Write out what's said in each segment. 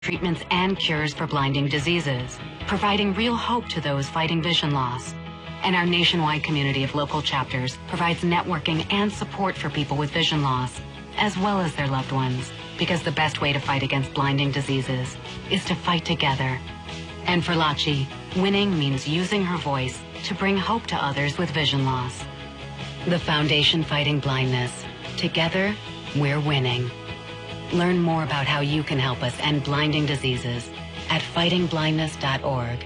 treatments and cures for blinding diseases, providing real hope to those fighting vision loss. And our nationwide community of local chapters provides networking and support for people with vision loss, as well as their loved ones, because the best way to fight against blinding diseases is to fight together. And for Lachi, winning means using her voice to bring hope to others with vision loss. The Foundation Fighting Blindness. Together, we're winning. Learn more about how you can help us end blinding diseases at fightingblindness.org.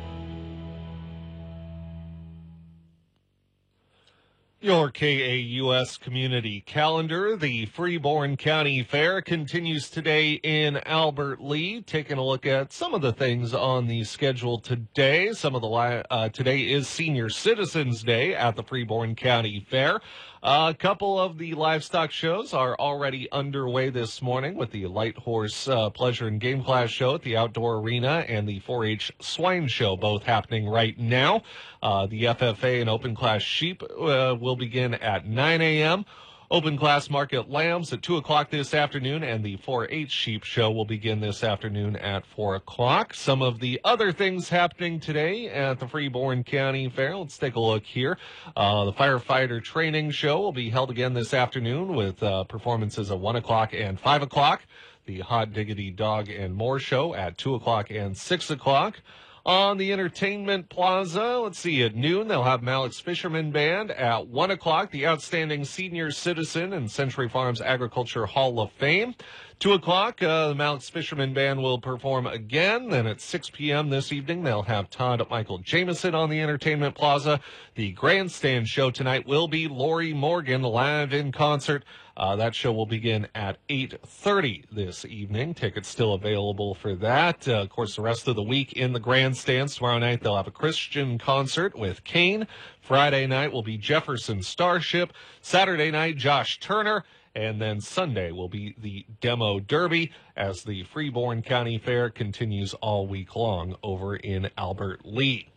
Your KAUS community calendar. The Freeborn County Fair continues today in Albert Lea. Taking a look at some of the things on the schedule today. Today is Senior Citizens Day at the Freeborn County Fair. A couple of the livestock shows are already underway this morning, with the Light Horse Pleasure and Game Class show at the Outdoor Arena and the 4-H Swine Show, both happening right now. The FFA and Open Class Sheep will begin at 9 a.m. Open Class Market Lambs at 2 o'clock this afternoon, and the 4-H Sheep Show will begin this afternoon at 4 o'clock. Some of the other things happening today at the Freeborn County Fair. Let's take a look here. The Firefighter Training Show will be held again this afternoon with performances at 1 o'clock and 5 o'clock. The Hot Diggity Dog and More Show at 2 o'clock and 6 o'clock. On the Entertainment Plaza, let's see, at noon, they'll have Malik's Fisherman Band. At 1 o'clock, the Outstanding Senior Citizen and Century Farms Agriculture Hall of Fame. 2 o'clock, the Malik's Fisherman Band will perform again. Then at 6 p.m. this evening, they'll have Todd Michael Jameson on the Entertainment Plaza. The Grandstand show tonight will be Lori Morgan live in concert. That show will begin at 8:30 this evening. Tickets still available for that. Of course, the rest of the week in the grandstands. Tomorrow night, they'll have a Christian concert with Kane. Friday night will be Jefferson Starship. Saturday night, Josh Turner. And then Sunday will be the Demo Derby as the Freeborn County Fair continues all week long over in Albert Lea.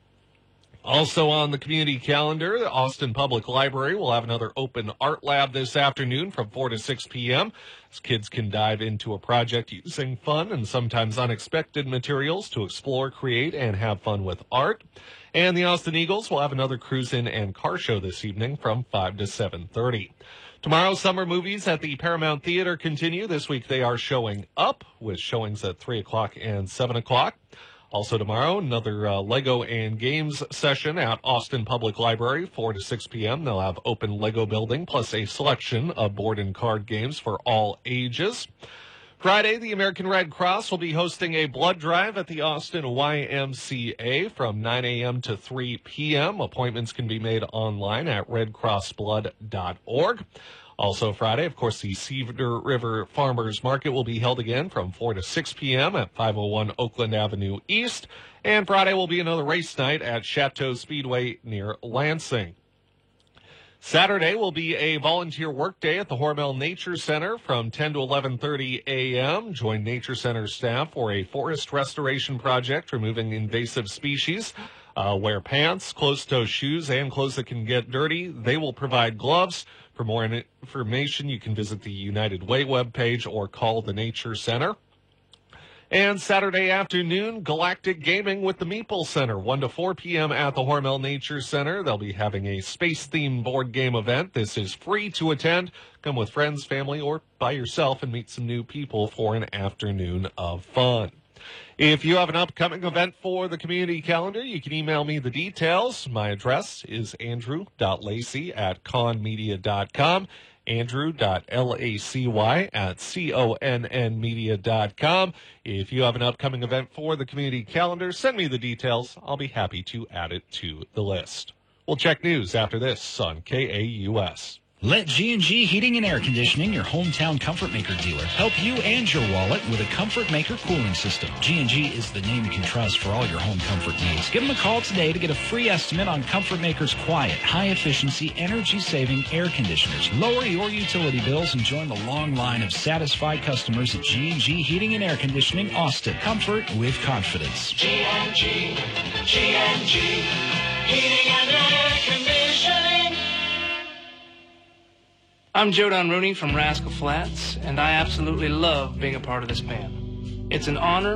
Also on the community calendar, the Austin Public Library will have another open art lab this afternoon from 4 to 6 p.m. as kids can dive into a project using fun and sometimes unexpected materials to explore, create, and have fun with art. And the Austin Eagles will have another cruise-in and car show this evening from 5 to 7:30. Tomorrow, summer movies at the Paramount Theater continue. This week they are showing Up, with showings at 3 o'clock and 7 o'clock. Also tomorrow, another Lego and Games session at Austin Public Library, 4 to 6 p.m. They'll have open Lego building, plus a selection of board and card games for all ages. Friday, the American Red Cross will be hosting a blood drive at the Austin YMCA from 9 a.m. to 3 p.m. Appointments can be made online at redcrossblood.org. Also Friday, of course, the Cedar River Farmers Market will be held again from 4 to 6 p.m. at 501 Oakland Avenue East. And Friday will be another race night at Chateau Speedway near Lansing. Saturday will be a volunteer work day at the Hormel Nature Center from 10 to 11:30 a.m. Join Nature Center staff for a forest restoration project removing invasive species. Wear pants, closed-toe shoes, and clothes that can get dirty. They will provide gloves. For more information, you can visit the United Way webpage or call the Nature Center. And Saturday afternoon, Galactic Gaming with the Meeple Center, 1 to 4 p.m. at the Hormel Nature Center. They'll be having a space-themed board game event. This is free to attend. Come with friends, family, or by yourself and meet some new people for an afternoon of fun. If you have an upcoming event for the community calendar, you can email me the details. My address is andrew.lacy@conmedia.com, andrew.lacy@connmedia.com. If you have an upcoming event for the community calendar, send me the details. I'll be happy to add it to the list. We'll check news after this on KAUS. Let G&G Heating and Air Conditioning, your hometown Comfort Maker dealer, help you and your wallet with a Comfort Maker cooling system. G&G is the name you can trust for all your home comfort needs. Give them a call today to get a free estimate on Comfort Maker's quiet, high-efficiency, energy-saving air conditioners. Lower your utility bills and join the long line of satisfied customers at G&G Heating and Air Conditioning, Austin. Comfort with confidence. G&G Heating and Air Conditioning. I'm Joe Don Rooney from Rascal Flats, and I absolutely love being a part of this band. It's an honor